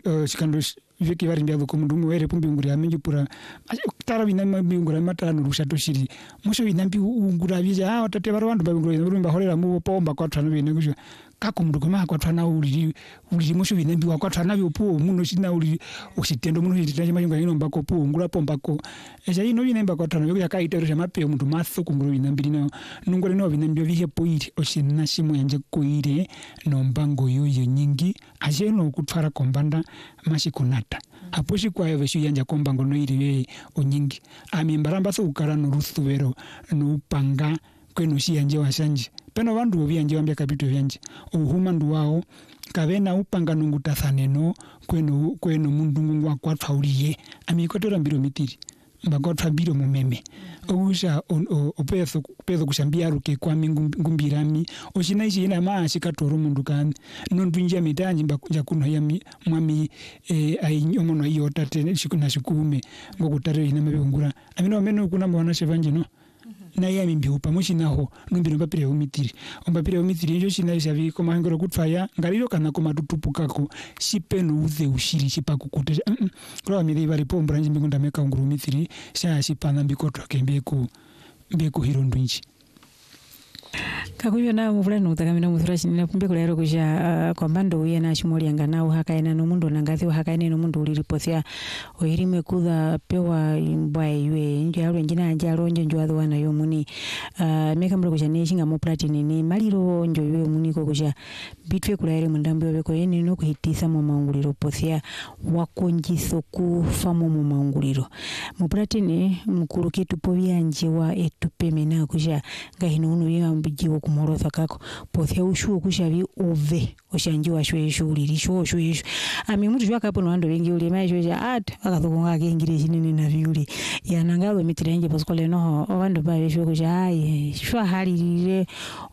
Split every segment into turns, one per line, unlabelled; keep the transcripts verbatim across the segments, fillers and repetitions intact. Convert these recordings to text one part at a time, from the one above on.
sikando viki vari mbia ko mundu mwere pumbi ngura amenji pura tara bina mbi ngura mata no rushato shiri musho binambi ngura bija ah tate bari bandu babingura urumba horera mu pomba kwa tano bine kusho kako mundu koma kwa tana uri uri musho binambi kwa tana byo muno shina uri ushitendo muno shitanje majinga ino mbako pu ngura pomba ko eja ino binemba kwa tano byo yakaitero mape mundu matho kungura binambi no nungore no binambi bihe poiri oshina shimo yanje koire no mbango yoyo nyingi aje no kutwara kombanda mashikunata hapo shikwayo veshu yanja kombango no iri onyingi amimbaramba so ukara no ruthuvero no panga kweno shiyanje washanje peno vandu vyanje wambia kapito vyanje uhuma ndu wao kavena upanga nungutathane no kweno kweno mundu ngwa kwathauriye amikotora mbiro mitiri mbagotha mbiro mumeme ogusha opeso peso kushambia ruke kwa ngumbirami oshinaisi ina maashi katoro mundu kan nondwinja mitanji mbakunja kuno ya mwami eh ayinyomo no yota tene shikuna shikume ngokutare ina mabengura amino meno kuna mwana shevanje no na yami mbiupa mushinaho numbiro mbapire umitiri ombapire umitiri njo shinaisa vi koma ngoro kutfaya ngariro kana koma tutupukako shipeno uze ushiri chipakukute mm kwa miri bari pombra njimbi ngunda meka nguru umitiri sha shipana mbikoto kembeko mbeko hirondwinchi
kakuyo na muvulano utakamina muthurashi nina pumbe kulero kusha uh, kwa mbando uye na shimoli yanga nao hakaina no mundu nangathi wa hakaina no mundu uliripothia ohirimwe kutha pewa mbwae yue njo yalo njina anja ronjo njo athu wana yo muni uh, meka mbro kusha neshinga mo platini ni maliro njo yue muni ko kusha bitwe kulaere mundambi wabeko yeni no kuhitisa mo maunguliro pothia wakonjiso kufamo mo maunguliro mo platini mukuru kitu povya njewa etupemena kusha ngahino unu yinga mbijiwo kumorotha kako pothia ushuo kushavi ove oshanjiwa shwe shuli sho shwe ami mutu jwa kapo no wengi uli mai shwe at akathukunga kengire shinini na viuli yanangalo mitirenge paskole no abandu ba shwe kusha ai shwa halire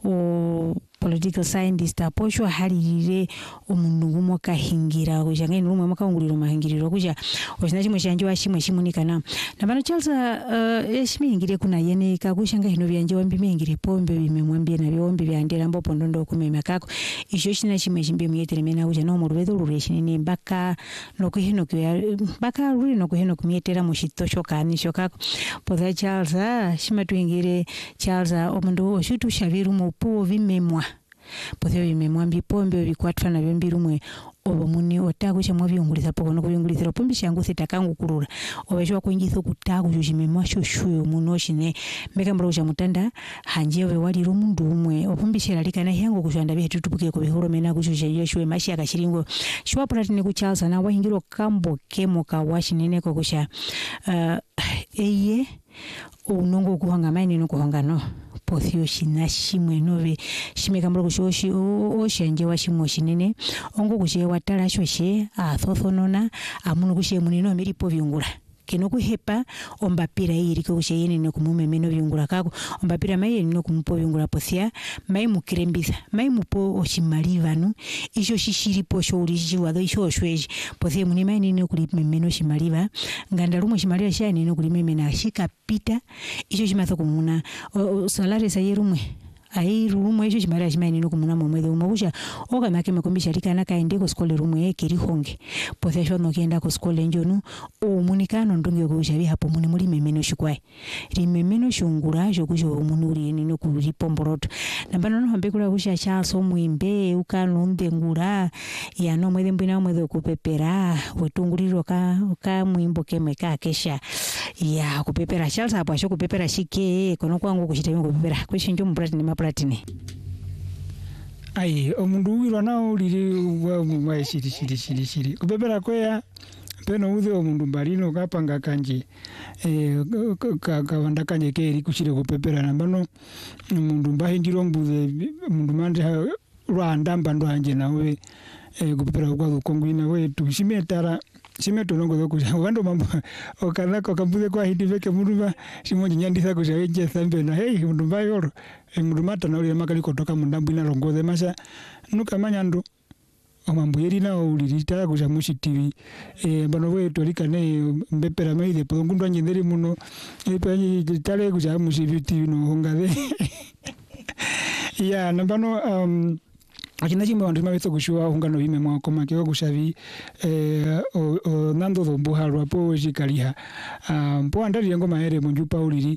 o political scientist aposho halire omundu ngumo kahingira kushanga ino rumwe makanguliro mahingiriro kusha oshinachi mushanji washimwe shimunikana nabano chalsa uh, eshimingire kuna yene kakushanga hino byanje wambi mingire pombe bimemwambie na byombi byandera mbopo ndondo kumema kako isho shina shimwe shimbe muyetere mena kuja no murubedo rureshinini baka no kuhino kya baka ruri no kuhino kumiyetera mushitosho kanisho kako potha chalsa shima tuingire chalsa omundu oshutu shaviru mupo bimemwa pothe bimemwambi pombe bikwatwa na byombi rumwe obo muni otakusha mwabyongulisa poko no kubyongulisa pombi shangu sitakangu kurura obeshwa kuingitho kutaku jimemwa shoshwe muno shine meka mbro sha mutanda hanje we wali rumundu umwe opombi sheralikana yango kushanda bihe tutupuke ko bihoro mena kushusha yeshwe mashi akashiringo shwa platini ku Charles na wahingiro kambo kemo ka washinene ko kusha uh, eye unongo kuhanga maini no kuhanga no pothio shina shimwe nove shimeka mbro kushoshi o shanje wa shimo shinene ongo kushe watala shoshe a thothonona amunu kushe munino miripo vyungura kino kuhepa ombapira iri ko kushe yene no kumume meno vyungura kako ombapira mai no kumupo vyungura pothia mai mukirembiza mai mupo oshimalivanu isho shishiripo sho urishi wado isho shweji pothia muni mai no kulime meno shimaliva nganda rumo shimaliva shani no kulime mena shika pita isho shimatho kumuna salari sayerumwe ai rumwe isho shimaliva shimani no kumuna momwedo umugusha oka make mekombisha likana kaende ko skole rumwe ekiri honge pothia sho no kienda ko skole njonu o munikano ndunge ko shabi hapo muni muri memeno shikwai rimemeno shungura jo kusho munuri ni no kuri pomboroto nambano no hambe kula kusha chaso muimbe ukano ndengura ya no mwede mbina mwede kupepera wetunguriro ka ka muimbo keme ka kesha ya kupepera chalsa hapo asho kupepera shike kono kwangu kushitema kupepera kwishinjo mbratini maplatini
ai omundu wirwa na uliri wa mwa shiri shiri shiri shiri kupepera kwea peno uze omundu mbarino kapanga kanje eh ka kawanda kanje keri kushire kupepera nambano mundu mbahindiro mbuze mundu manje rwanda mbando hanje nawe eh kupepera kwa kongwina we tushimetara simeto nongo zokusha wando mambo okana ko kambuze kwa hidiveke munduba simonyi nyandisa kusha eje sambe na hey mundu bayoro mundu mata na ule makali kutoka mundambu ina rongoze masha nuka manyando omambu yerina ulirita kusha mushi T V eh bano we tolika ne mbepera maide pongundu anyenderi muno epe tale kusha mushi T V no hongaze ya nambano um akina chimwe vandu mavetsa kushua ungano vime mwako make wakushavi eh, o, o, nando dhombo harwa po shikaliha um, po andari yango maere munju pauliri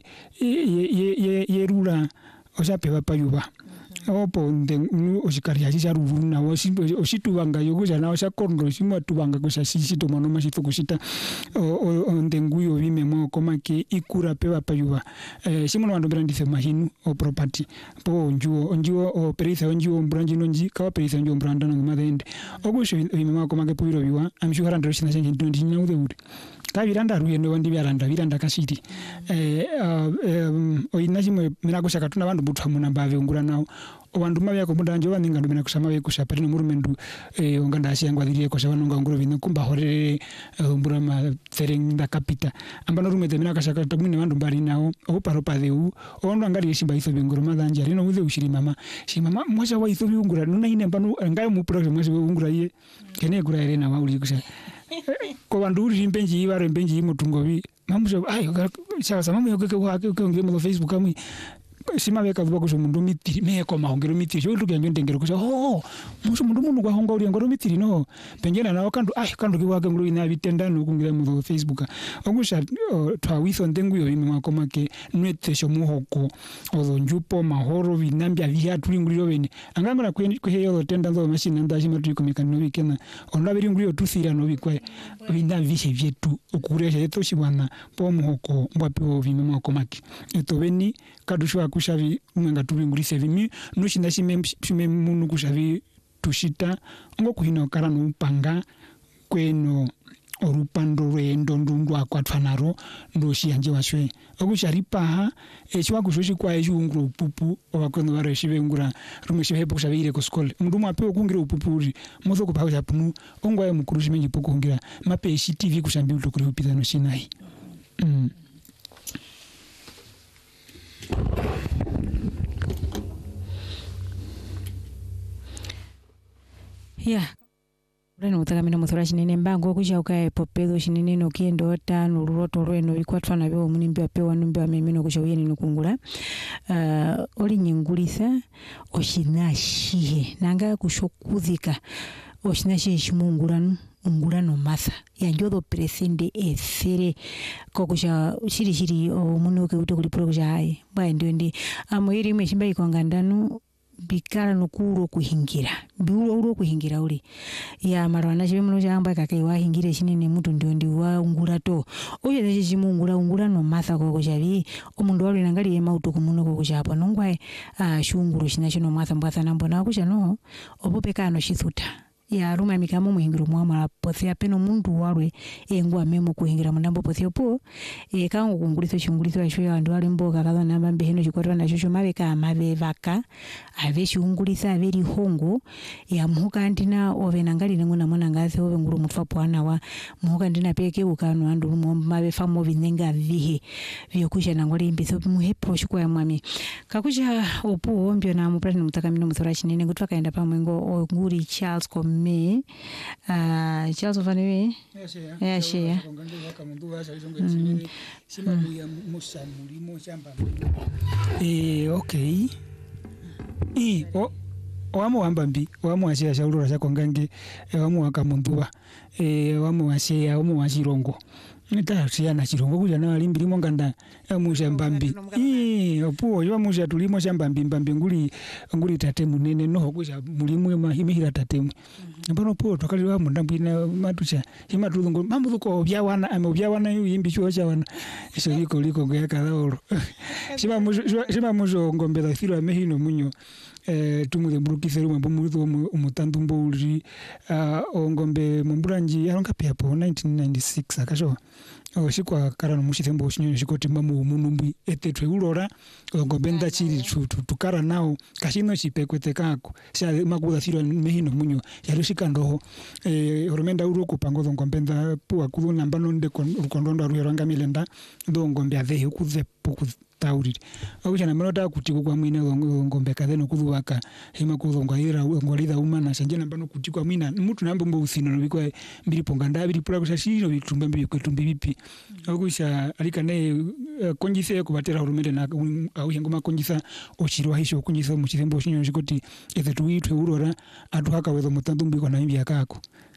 yerula ye, ye, ye oshapewa payuba opo ndengu oshikaria chicharuruna oshituvanga yokuja nawo shakondo shimatuvanga kusha shishito mano mashito kushita ndengu yo vime mwako make ikura pewa payuba eh, shimono vandu brandife mahinu o property po njuo njuo o perisa njuo mbranji nonji kawa perisa njuo mbranda nangu madende okusho vime mwako make puviro viwa amshuhara ndaro shina shenje ndondi na ude ude kaviranda ruye no vandi vyaranda viranda kashiti eh um, oinachimwe mina kushaka tuna vandu butwa muna bave ungura nawo vandu mavya komudanje vaninga ndo mina kushama ve kusha pari no murumendu eh onganda ashiyangwa dhiriye kosha vanonga ngoro vino kumba horere umbura ma thereng nda kapita ambano rumete mina kashaka tamune vandu mbari nawo oparo padeu ondo angari shimba iso bingoro madanje rino uze ushiri mama shimama mwasha wa iso bingura nuna ine mbano ngayo mu program mwasha ungura ye kene gura irena wa uli kusha ko vandu uri mpenji ivaro mpenji mutungovi mamusha ayo sha sama yo ke wake ke ngire mu Facebook amwe sima veka vuba kusho mundu mitiri meko mahongero mitiri sho nduke nyo ndengero kusha oh musho mundu mundu kwa honga uri ngoro mitiri no pengena nawo kandu ah kandu kiwake nguru ina vitendano kungira mu Facebook okusha twa witho ndengu yo ime mwako make nwete sho muhoko ozo njupo mahoro vinambya vya tuli nguriro bene angangora kweheyo tenda ndo machine ndashi matu ikomeka no bikena onda biri nguriro tuthira no bikwe vinda vishe vyetu okuresha eto shibwana po muhoko mbwapo vime mwako make eto beni kadushwa kushavi mwenga tubingurise vimi nushinda shime shime munu kushavi tushita ngo kuhina kara no upanga kweno orupando rwendo ndundu akwatwanaro ndo shiyanje washwe okusharipaha eshwa kushoshi kwa ejunguru upupu obakweno bare shibengura rumushibe kushavire ku school mundu mwape okungira upupu uri mozo kupausha punu ongwaye mukuru shimenji poko kungira mape shi T V kushambi utokuri upita no shinai mm.
Yeah. Reno utakamina muthura shinene mbango kuja ukae popedo shinene no kiendo tano ruroto rweno ikwatwana byo munimbi apewa numbi amemino kuja uyeni nukungura uh, oli nyingulisa oshinashihe nanga kushokuthika oshinashihe shimunguranu ungurano matha yanjodo presende efere kokusha shiri shiri omuno ke utokuli prokuja hai bwa ndio ndi amoiri meshimba ikongandanu bikara nokuro kuhingira biuro uro kuhingira uri ya marwana chibe muno chamba kakai wa hingire shinene mutu ndio ndi wa ungura to oye ne chimungura ungura no matha ko kujavi omundu wali nangali yema utuku muno ko kujapa nongwae uh, shunguru shinacho no matha mbwatha nambona kuja no obopekano shithuta ya ruma mikamo muhingiro mwama pothia peno mundu warwe engwa memo kuhingira munambo pothio po e kango kungulitho shungulitho asho ya andu ali mboka kaza namba mbeheno chikwatwa na shosho mabeka amabe vaka ave shungulitha averi hongo ya muhoka ndina ovena ngali ngona mona ngathi ove nguru mutfa pwana wa muhoka ndina peke ukano andu mo mabe famo vinenga vihe vyokusha nangoli mbitho muhepo shikwa ya mwami kakuja opo ombyo na muprani mutakamino muthora shinene gutwa kaenda pamwengo nguri Charles kom me uh Charles of anyway yeah share
eh okay eh o wamo wambambi wamo ashia shaurura shakongange wamo wakamunduwa eh wamo ashia wamo washirongo nita siana chirongo kuja na limbiri monganda amusha mbambi eh opo yo amusha tulimo shambambi mbambi nguli nguli tate munene no kuja mulimu mahimihira tate mbano po tokalwa mundambi na matucha imatulungu mambuko byawana ame byawana yimbi cyo cyawana iso liko liko ngeka oro shiba mujo shiba mujo ngombela filo amehino munyo eh tumuze burukise rumwe bomuzo umutandu mbuli uh, ongombe mumburanji yaronka pia po nineteen ninety-six akasho oshikwa karano mushithembo oshinyonyo shikoti mamu munumbi etetwe urora ngombe ndachiri tukara nawo kashino chipekwete kako sha makuda firo mehino munyo yarushika ndoho eh oromenda uro kupango ngombe nda puwa kuzo nambano nde kondondo aruyaranga milenda ndo ngombe athehe kuze poku tauriri akuchana manota kuti kwa mwine ngombe kadheno kudhuwaka hima kudhongwa ira ngwalidha umana sanje nambano kuti kwa mwina mutu nambo mbo usino no bikwa mbiri ponga ndabiri pura kushashiro bitumba mbi kwetumbi bipi okusha alikane konjise kubatera urumende na auhengoma konjisa ochirwa hisho konjisa muchirembo shinyo shikoti eze tuitwe urora atu haka wezo mutandu mbiko na imbi yakako